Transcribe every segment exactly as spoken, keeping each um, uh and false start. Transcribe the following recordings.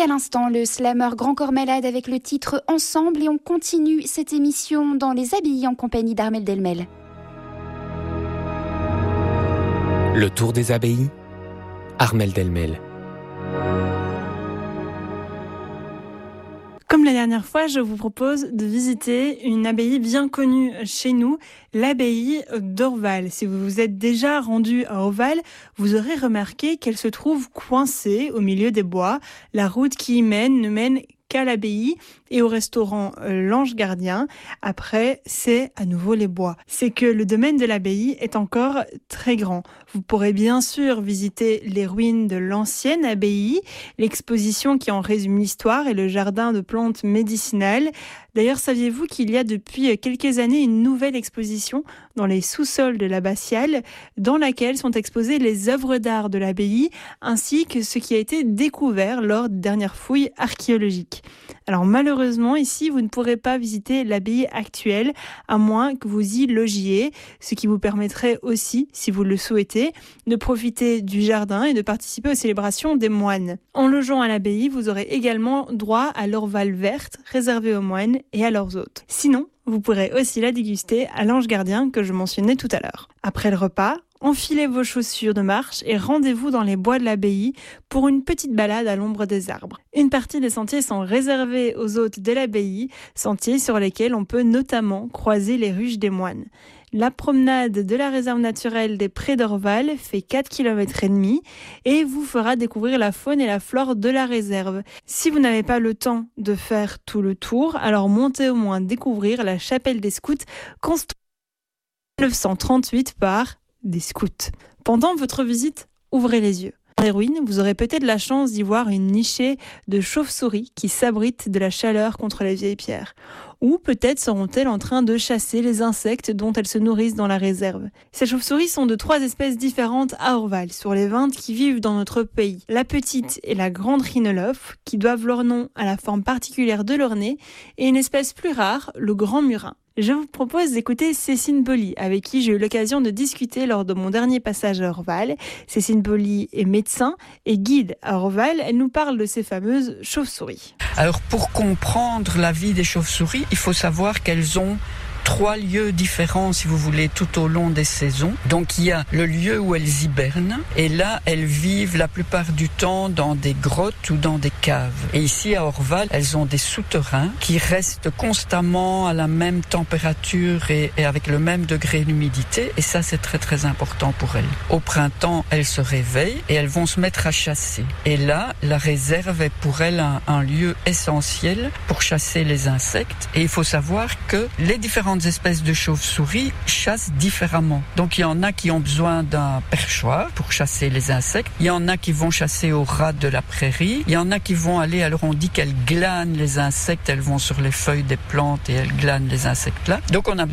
à l'instant, le slammer Grand Corps Malade avec le titre Ensemble, et on continue cette émission dans les abbayes en compagnie d'Armelle Delmel. Le tour des abbayes, Armelle Delmel. Comme la dernière fois, je vous propose de visiter une abbaye bien connue chez nous, l'abbaye d'Orval. Si vous vous êtes déjà rendu à Orval, vous aurez remarqué qu'elle se trouve coincée au milieu des bois. La route qui y mène ne mène qu'à l'abbaye et au restaurant L'Ange Gardien. Après, c'est à nouveau les bois. C'est que le domaine de l'abbaye est encore très grand. Vous pourrez bien sûr visiter les ruines de l'ancienne abbaye, l'exposition qui en résume l'histoire et le jardin de plantes médicinales. D'ailleurs, saviez-vous qu'il y a depuis quelques années une nouvelle exposition dans les sous-sols de l'abbatiale dans laquelle sont exposées les œuvres d'art de l'abbaye ainsi que ce qui a été découvert lors des dernières fouilles archéologiques. Alors malheureusement, ici, vous ne pourrez pas visiter l'abbaye actuelle à moins que vous y logiez, ce qui vous permettrait aussi, si vous le souhaitez, de profiter du jardin et de participer aux célébrations des moines. En logeant à l'abbaye, vous aurez également droit à l'orval verte réservée aux moines et à leurs hôtes. Sinon, vous pourrez aussi la déguster à l'Ange Gardien que je mentionnais tout à l'heure. Après le repas, enfilez vos chaussures de marche et rendez-vous dans les bois de l'abbaye pour une petite balade à l'ombre des arbres. Une partie des sentiers sont réservés aux hôtes de l'abbaye, sentiers sur lesquels on peut notamment croiser les ruches des moines. La promenade de la réserve naturelle des Prés d'Orval fait quatre kilomètres et demi et vous fera découvrir la faune et la flore de la réserve. Si vous n'avez pas le temps de faire tout le tour, alors montez au moins découvrir la chapelle des scouts construite en mille neuf cent trente-huit par des scouts. Pendant votre visite, ouvrez les yeux. Dans les ruines, vous aurez peut-être la chance d'y voir une nichée de chauves-souris qui s'abritent de la chaleur contre les vieilles pierres. Ou peut-être seront-elles en train de chasser les insectes dont elles se nourrissent dans la réserve. Ces chauves-souris sont de trois espèces différentes à Orval, sur les vingt qui vivent dans notre pays. La petite et la grande rhinolophe, qui doivent leur nom à la forme particulière de leur nez, et une espèce plus rare, le grand murin. Je vous propose d'écouter Cécine Boly, avec qui j'ai eu l'occasion de discuter lors de mon dernier passage à Orval. Cécine Boly est médecin et guide à Orval. Elle nous parle de ces fameuses chauves-souris. Alors, pour comprendre la vie des chauves-souris, il faut savoir qu'elles ont trois lieux différents, si vous voulez, tout au long des saisons. Donc il y a le lieu où elles hibernent, et là elles vivent la plupart du temps dans des grottes ou dans des caves. Et ici à Orval, elles ont des souterrains qui restent constamment à la même température et, et avec le même degré d'humidité, et ça c'est très très important pour elles. Au printemps, elles se réveillent et elles vont se mettre à chasser. Et là, la réserve est pour elles un, un lieu essentiel pour chasser les insectes. Et il faut savoir que les différentes espèces de chauves-souris chassent différemment. Donc il y en a qui ont besoin d'un perchoir pour chasser les insectes, il y en a qui vont chasser au ras de la prairie, il y en a qui vont aller, alors on dit qu'elles glanent les insectes, elles vont sur les feuilles des plantes et elles glanent les insectes là. Donc on a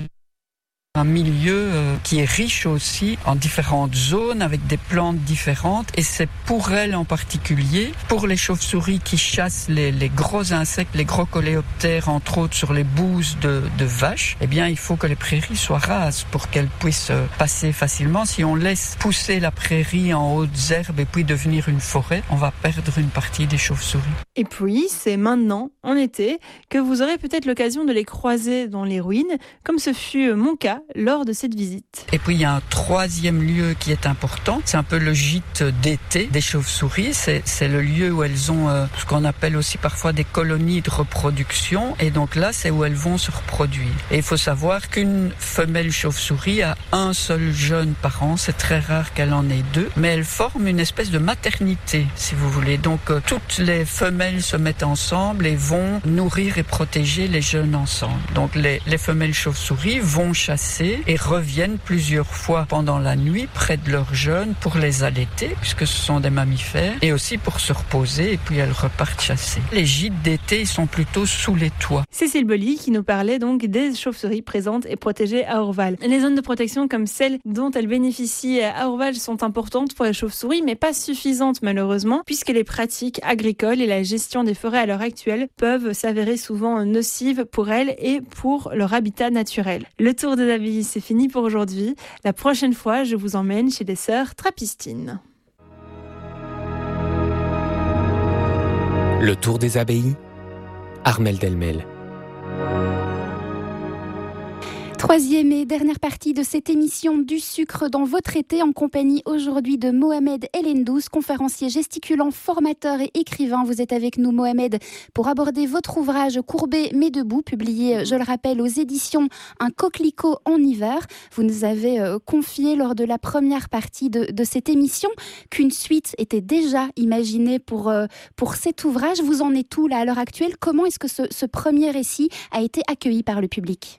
un milieu euh, qui est riche aussi en différentes zones avec des plantes différentes, et c'est pour elles en particulier, pour les chauves-souris qui chassent les, les gros insectes, les gros coléoptères entre autres sur les bouses de, de vaches, eh bien il faut que les prairies soient rases pour qu'elles puissent euh, passer facilement. Si on laisse pousser la prairie en hautes herbes et puis devenir une forêt, on va perdre une partie des chauves-souris. Et puis c'est maintenant, en été, que vous aurez peut-être l'occasion de les croiser dans les ruines, comme ce fut mon cas lors de cette visite. Et puis il y a un troisième lieu qui est important, c'est un peu le gîte d'été des chauves-souris, c'est, c'est le lieu où elles ont euh, ce qu'on appelle aussi parfois des colonies de reproduction, et donc là c'est où elles vont se reproduire. Et il faut savoir qu'une femelle chauve-souris a un seul jeune par an, c'est très rare qu'elle en ait deux, mais elles forment une espèce de maternité si vous voulez, donc euh, toutes les femelles se mettent ensemble et vont nourrir et protéger les jeunes ensemble. Donc les, les femelles chauves-souris vont chasser et reviennent plusieurs fois pendant la nuit près de leurs jeunes pour les allaiter, puisque ce sont des mammifères, et aussi pour se reposer, et puis elles repartent chasser. Les gîtes d'été, ils sont plutôt sous les toits. Cécile Boly qui nous parlait donc des chauves-souris présentes et protégées à Orval. Les zones de protection comme celles dont elles bénéficient à Orval sont importantes pour les chauves-souris, mais pas suffisantes malheureusement, puisque les pratiques agricoles et la gestion des forêts à l'heure actuelle peuvent s'avérer souvent nocives pour elles et pour leur habitat naturel. Le tour des abbayes, c'est fini pour aujourd'hui. La prochaine fois, je vous emmène chez des sœurs Trappistines. Le tour des abbayes, Armelle Delmel. Troisième et dernière partie de cette émission du sucre dans votre été en compagnie aujourd'hui de Mohamed Elendous, conférencier gesticulant, formateur et écrivain. Vous êtes avec nous Mohamed pour aborder votre ouvrage Courbé mais debout, publié, je le rappelle, aux éditions Un coquelicot en hiver. Vous nous avez euh, confié lors de la première partie de, de cette émission qu'une suite était déjà imaginée pour, euh, pour cet ouvrage. Vous en êtes où là à l'heure actuelle? Comment est-ce que ce, ce premier récit a été accueilli par le public?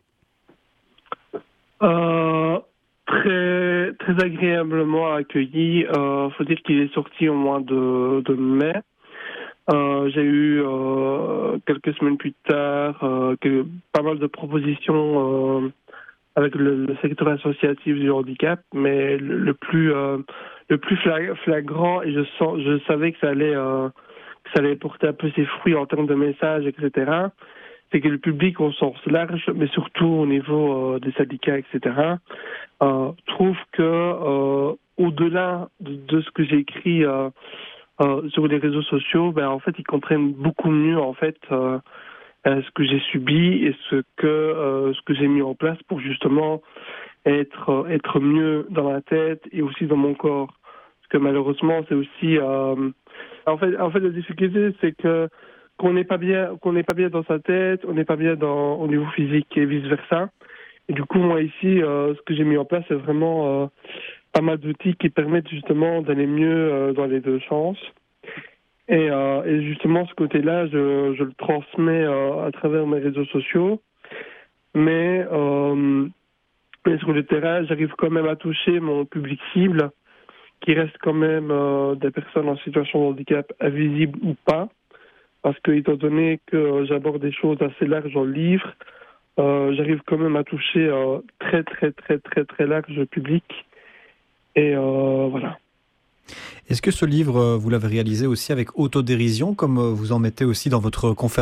Euh, très, très agréablement accueilli. Euh, faut dire qu'il est sorti au mois de, de mai. Euh, j'ai eu euh, quelques semaines plus tard euh, que, pas mal de propositions euh, avec le, le secteur associatif du handicap, mais le, le plus euh, le plus flagrant, et je sens, je savais que ça allait euh, que ça allait porter un peu ses fruits en termes de messages, et cetera. C'est que le public au sens large, mais surtout au niveau euh, des syndicats, et cetera, euh, trouve que euh, au-delà de, de ce que j'ai écrit euh, euh, sur les réseaux sociaux, ben en fait ils comprennent beaucoup mieux en fait euh, euh, ce que j'ai subi et ce que euh, ce que j'ai mis en place pour justement être euh, être mieux dans ma tête et aussi dans mon corps. Parce que malheureusement c'est aussi euh, en fait en fait la difficulté c'est que qu'on n'est pas bien, qu'on n'est pas bien dans sa tête, on n'est pas bien dans, au niveau physique et vice versa. Et du coup, moi ici, euh, ce que j'ai mis en place, c'est vraiment euh, pas mal d'outils qui permettent justement d'aller mieux euh, dans les deux sens. Et, euh, et justement, ce côté-là, je, je le transmets euh, à travers mes réseaux sociaux. Mais, euh, mais sur le terrain, j'arrive quand même à toucher mon public cible, qui reste quand même euh, des personnes en situation de handicap, invisibles ou pas. Parce que, étant donné que j'aborde des choses assez larges dans le livre, euh, j'arrive quand même à toucher un euh, très, très, très, très, très large public. Et euh, voilà. Est-ce que ce livre, vous l'avez réalisé aussi avec autodérision, comme vous en mettez aussi dans votre conférence ?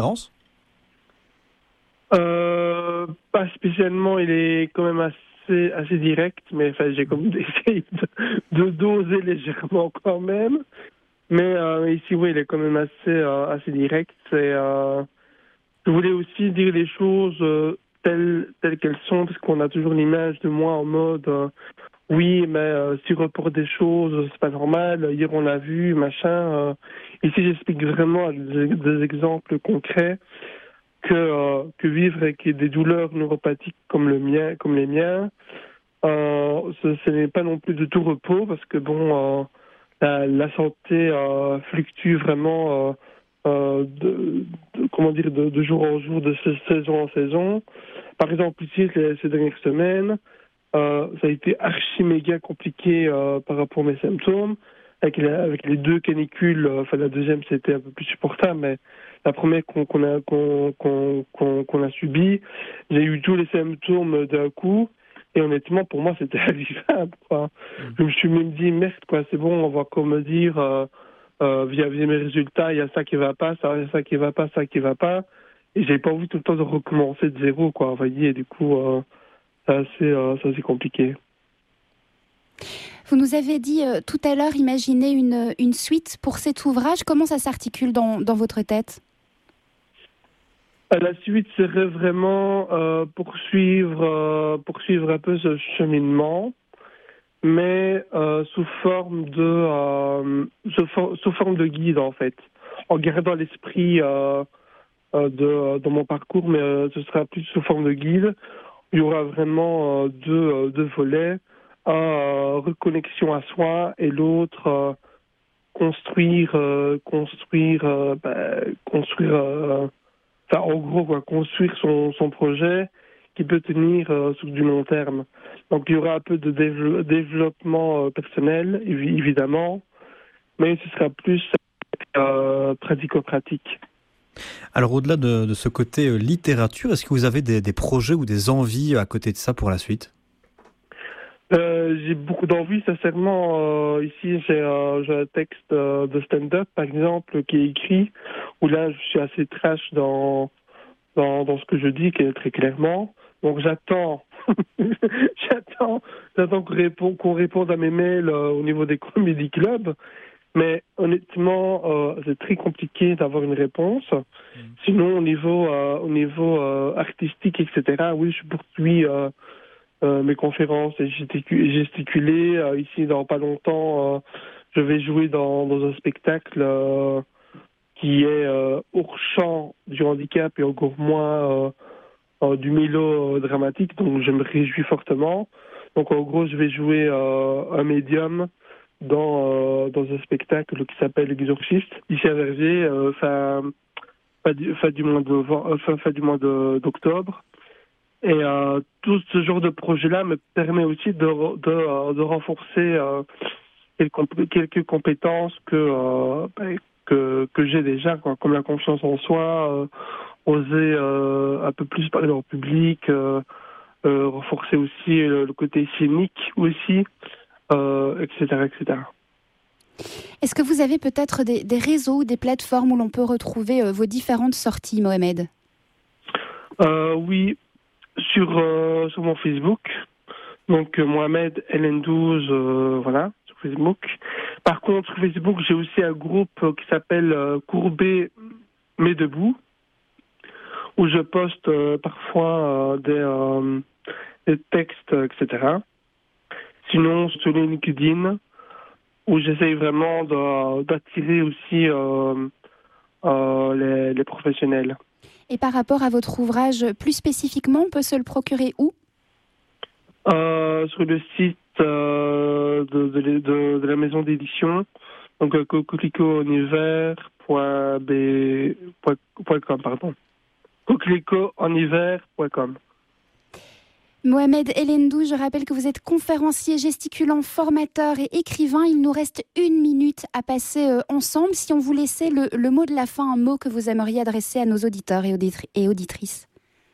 euh, Pas spécialement, il est quand même assez, assez direct, mais enfin, j'ai comme essayé de, de doser légèrement quand même. Mais euh, ici, oui, il est quand même assez, euh, assez direct. C'est, euh, je voulais aussi dire les choses euh, telles, telles qu'elles sont, parce qu'on a toujours l'image de moi en mode euh, oui, mais euh, si on reporte des choses, c'est pas normal, hier on l'a vu, machin. Euh. Ici, j'explique vraiment des, des exemples concrets que, euh, que vivre avec des douleurs neuropathiques comme, le mien, comme les miens, euh, ce, ce n'est pas non plus de tout repos, parce que bon... Euh, La, la santé euh, fluctue vraiment euh, euh, de, de, comment dire, de, de jour en jour, de saison en saison. Par exemple, ici, les, ces dernières semaines, euh, ça a été archi méga compliqué euh, par rapport à mes symptômes. Avec, la, avec les deux canicules, euh, enfin la deuxième c'était un peu plus supportable, mais la première qu'on, qu'on a, qu'on, qu'on, qu'on, qu'on a subie, j'ai eu tous les symptômes d'un coup. Et honnêtement, pour moi, c'était invivable, quoi. Mmh. Je me suis même dit, merde, quoi, c'est bon, on va comme me dire, euh, euh, via, via mes résultats, il y a ça qui va pas, ça, il y a ça qui va pas, ça qui va pas. Et j'ai pas envie tout le temps de recommencer de zéro, quoi, vous voyez, et du coup, euh, c'est assez, euh, c'est assez compliqué. Vous nous avez dit euh, tout à l'heure, imaginez une, une suite pour cet ouvrage. Comment ça s'articule dans, dans votre tête ? La suite serait vraiment euh, poursuivre, euh, poursuivre un peu ce cheminement, mais euh, sous forme de euh, sous, for- sous forme de guide en fait, en gardant l'esprit euh, euh, de, de mon parcours, mais euh, ce sera plus sous forme de guide. Il y aura vraiment euh, deux, euh, deux volets, un euh, reconnexion à soi et l'autre euh, construire, euh, construire, euh, bah, construire. Euh, Enfin, en gros, quoi, construire son, son projet qui peut tenir euh, sur du long terme. Donc, il y aura un peu de dév- développement euh, personnel, évi- évidemment, mais ce sera plus euh, pratico-pratique. Alors, au-delà de, de ce côté euh, littérature, est-ce que vous avez des, des projets ou des envies à côté de ça pour la suite ? Euh, j'ai beaucoup d'envie, sincèrement. Euh, ici, j'ai, euh, j'ai un texte euh, de stand-up, par exemple, qui est écrit, où là, je suis assez trash dans, dans, dans ce que je dis, qui est très clairement. Donc, j'attends, j'attends, j'attends qu'on réponde, qu'on réponde à mes mails euh, au niveau des comedy clubs. Mais honnêtement, euh, c'est très compliqué d'avoir une réponse. Mmh. Sinon, au niveau, euh, au niveau euh, artistique, et cetera, oui, je poursuis euh, euh, mes conférences et gesticuler. Euh, ici, dans pas longtemps, euh, je vais jouer dans, dans un spectacle euh, qui est euh, hors champ du handicap et encore moins euh, euh, du mélodramatique. Donc, je me réjouis fortement. Donc, en gros, je vais jouer euh, un médium dans, euh, dans un spectacle qui s'appelle Exorciste, ici à Verviers, euh, fin, fin, du, fin du mois de, fin, fin du mois de, d'octobre. Et euh, tout ce genre de projet-là me permet aussi de, de, de renforcer euh, quelques, quelques compétences que, euh, que, que j'ai déjà, quoi, comme la confiance en soi, euh, oser euh, un peu plus parler en public, euh, euh, renforcer aussi le, le côté scénique aussi. Euh, et cetera, et cetera. Est-ce que vous avez peut-être des, des réseaux ou des plateformes où l'on peut retrouver euh, vos différentes sorties, Mohamed ? euh, Oui, sur, euh, sur mon Facebook. Donc, euh, Mohamed L N douze, euh, voilà, sur Facebook. Par contre, sur Facebook, j'ai aussi un groupe qui s'appelle euh, Courbé mais debout, où je poste euh, parfois euh, des, euh, des textes, et cetera. Sinon, sur LinkedIn, où j'essaye vraiment de, d'attirer aussi euh, euh, les, les professionnels. Et par rapport à votre ouvrage, plus spécifiquement, on peut se le procurer où ? euh, Sur le site euh, de, de, de, de la maison d'édition, donc euh, coquelicoenhiver point com, pardon. coquelicoenhiver point com. Mohamed Elendou, je rappelle que vous êtes conférencier, gesticulant, formateur et écrivain. Il nous reste une minute à passer euh, ensemble. Si on vous laissait le, le mot de la fin, un mot que vous aimeriez adresser à nos auditeurs et, auditri- et auditrices.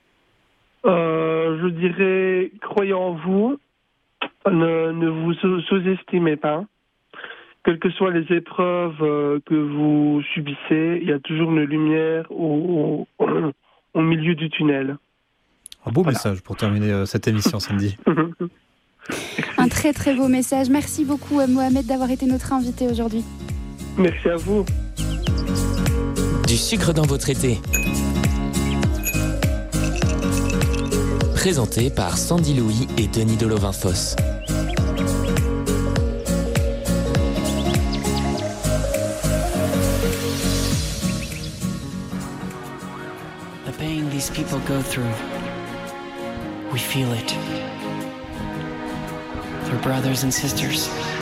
Euh, je dirais, croyez en vous, ne, ne vous sous-estimez pas. Quelles que soient les épreuves euh, que vous subissez, il y a toujours une lumière au, au, au milieu du tunnel. Un beau Voilà. message pour terminer euh, cette émission, Sandy. Un très très beau message. Merci beaucoup Mohamed d'avoir été notre invité aujourd'hui. Merci à vous. Du sucre dans votre été. Présenté par Sandy Louis et Denis Delovin-Foss. The pain these people go through, we feel it. They're brothers and sisters.